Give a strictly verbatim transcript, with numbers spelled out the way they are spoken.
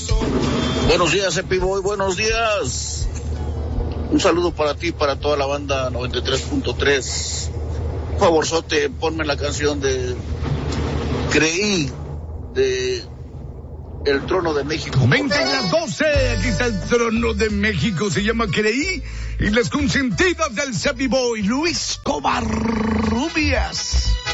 Buenos días, Epiboy, buenos días. Un saludo para ti, para toda la banda noventa y tres punto tres. Por favorzote, ponme la canción de Creí, de El Trono de México. veinte en las doce, aquí está El Trono de México, se llama Creí, y las consentidas del Cepi Boy, Luis Covarrubias.